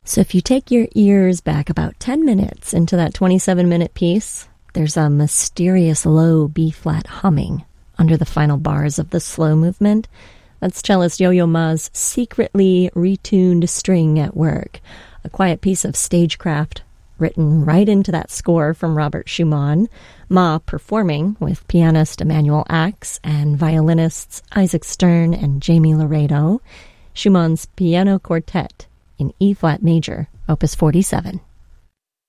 So if you take your ears back about 10 minutes into that 27-minute piece, there's a mysterious low B-flat humming under the final bars of the slow movement. That's cellist Yo-Yo Ma's secretly retuned string at work, a quiet piece of stagecraft written right into that score from Robert Schumann, Ma performing with pianist Emanuel Ax and violinists Isaac Stern and Jamie Laredo, Schumann's Piano Quartet in E-flat major, Opus 47.